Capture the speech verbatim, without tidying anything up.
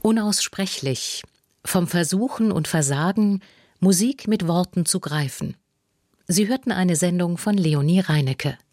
Unaussprechlich, vom Versuchen und Versagen, Musik mit Worten zu greifen. Sie hörten eine Sendung von Leonie Reinecke.